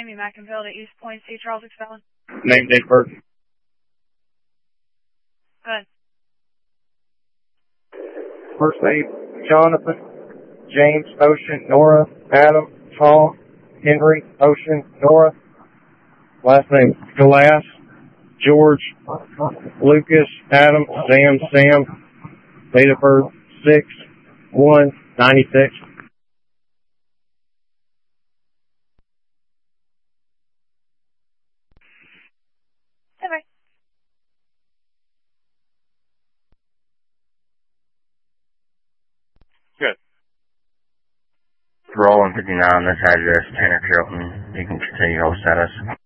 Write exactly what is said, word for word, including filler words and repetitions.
Jamie McInville to East Point, C. Charles McFellen. Name, date, birth. Good. First name, Jonathan, James, Ocean, Nora, Adam, Tom, Henry, Ocean, Nora. Last name, Glass, George, Lucas, Adam, Sam, Sam. Date of birth, six one ninety-six. Okay. Good. Roland fifty-nine, this address, Tanner Carrollton. You can continue hold status.